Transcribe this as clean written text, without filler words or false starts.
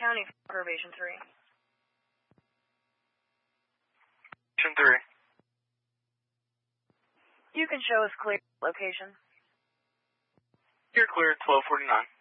County for Probation 3. Probation 3. You can show us clear location. You're clear at 1249.